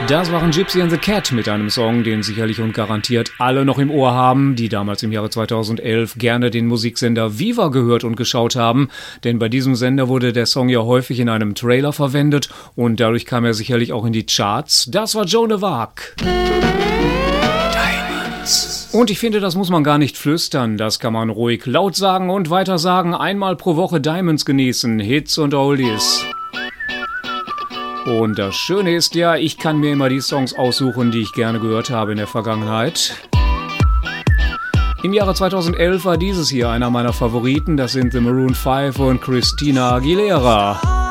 Das waren Gypsy and the Cat mit einem Song, den sicherlich und garantiert alle noch im Ohr haben, die damals im Jahre 2011 gerne den Musiksender Viva gehört und geschaut haben. Denn bei diesem Sender wurde der Song ja häufig in einem Trailer verwendet und dadurch kam er sicherlich auch in die Charts. Das war Joan of Arc. Diamonds. Und ich finde, das muss man gar nicht flüstern, das kann man ruhig laut sagen und weiter sagen. Einmal pro Woche Diamonds genießen, Hits und Oldies. Und das Schöne ist ja, ich kann mir immer die Songs aussuchen, die ich gerne gehört habe in der Vergangenheit. Im Jahre 2011 war dieses hier einer meiner Favoriten, das sind The Maroon 5 und Christina Aguilera.